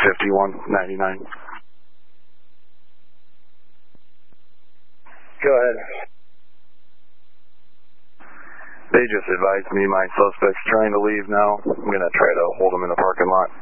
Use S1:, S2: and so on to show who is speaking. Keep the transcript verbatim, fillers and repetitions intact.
S1: fifty-one ninety-nine.
S2: Go ahead.
S1: They just advised me my suspect's trying to leave now. I'm going to try to hold him in the parking lot.